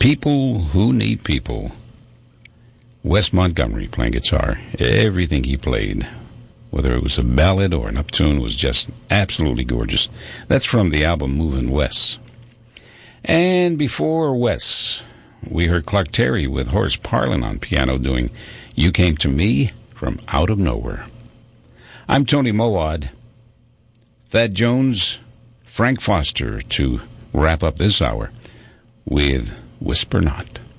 People Who Need People. Wes Montgomery playing guitar. Everything he played, whether it was a ballad or an uptune, was just absolutely gorgeous. That's from the album Movin' Wes. And before Wes, we heard Clark Terry with Horace Parlan on piano doing You Came to Me from Out of Nowhere. I'm Tony Mowad. Thad Jones, Frank Foster to wrap up this hour with Whisper Not.